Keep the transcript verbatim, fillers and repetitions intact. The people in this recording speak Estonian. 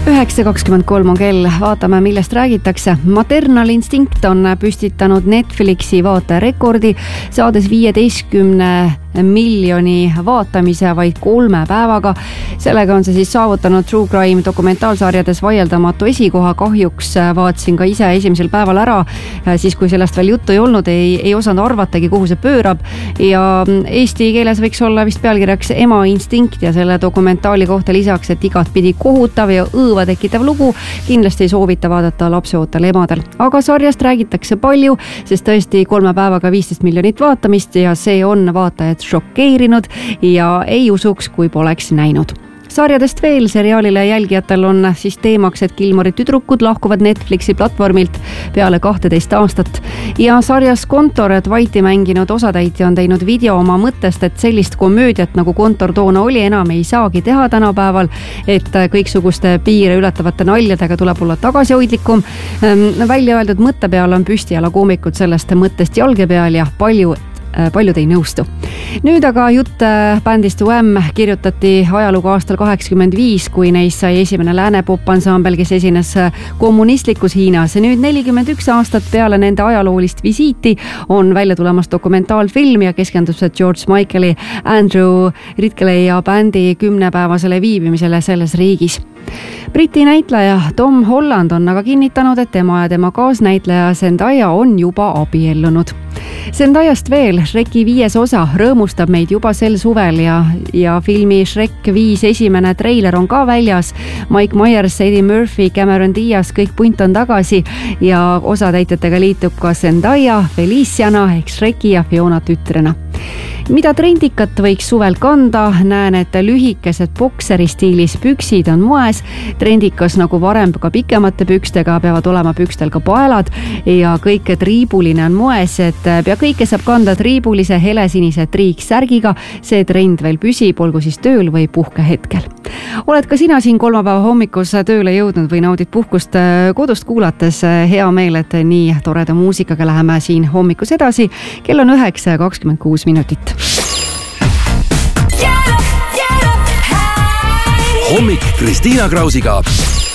üheksa kakskümmend kolm on kell, vaatame, millest räägitakse. Maternal Instinct on püstitanud Netflixi vaatajarekordi, saades viieteistkümne miljoni vaatamise vaid kolme päevaga. Sellega on see siis saavutanud True Crime dokumentaalsarjades vaieldamatu esikoha. Kahjuks vaatasin ka ise esimesel päeval ära, siis kui sellest veel juttu ei olnud, ei, ei osanud arvatagi, kuhu see pöörab. Ja eesti keeles võiks olla vist pealkirjaks Ema instinkt ja selle dokumentaali kohta lisaks, et igat pidi kohutav ja õõva tekitav lugu, kindlasti ei soovita vaadata lapseootel emadel. Aga sarjast räägitakse palju, sest tõesti kolme päevaga viisteist miljonit vaatamist ja see on vaatajad šokeerinud ja ei usuks, kui poleks näinud. Sarjadest veel, seriaalile jälgijatel on siis teemaks, et Gilmore'i tüdrukud lahkuvad Netflixi platvormilt peale kahteteist aastat. Ja sarjas Kontor Dwighti mänginud osatäitja on teinud video oma mõttest, et sellist komöödiat nagu Kontor toona oli, enam ei saagi teha tänapäeval, et kõiksuguste piire ületavate naljadega tuleb olla tagasihoidlikum. Välja öeldud mõtte peal on püstijala koomikud sellest mõttest jalge peal ja palju paljud ei nõustu. Nüüd aga jutt bändist Wham kirjutati ajalugu aastal kaheksakümmend viis, kui neist sai esimene lääne popansambel, kes esines kommunistlikus Hiinas. Nüüd nelikümmend üks aastat peale nende ajaloolist visiiti on välja tulemas dokumentaalfilm ja keskendub see George Michaeli, Andrew Ridgeley ja bändi kümnepäevasele viibimisele selles riigis. Briti näitleja Tom Holland on aga kinnitanud, et tema ja tema kaasnäitleja Zendaya on juba abiellunud. Zendayast veel, Shreki viies osa rõõmustab meid juba sel suvel ja, ja filmi Shrek viis esimene treiler on ka väljas. Mike Myers, Eddie Murphy, Cameron Diaz, kõik punt on tagasi ja osatäitjatega liitub ka Zendaya, Feliciana ehk Shreki ja Fiona tütrena. Mida trendikat võiks suvel kanda? Näen, et lühikesed bokseri stiilis püksid on moes. Trendikas nagu varem ka pikemate pükstega peavad olema pükstel ka paelad ja kõik triibuline on moes, et pea kõike saab kanda triibulise helesinise triiksärgiga. See trend veel püsib, olgu siis tööl või puhkehetkel. Oled ka sina siin kolmapäeva hommikus tööle jõudnud või naudid puhkust kodust kuulates? Hea meel, et nii toreda muusikaga läheme siin hommikus edasi. Kell on üheksa kakskümmend kuus minutit. Hommik Kristiina Krausiga.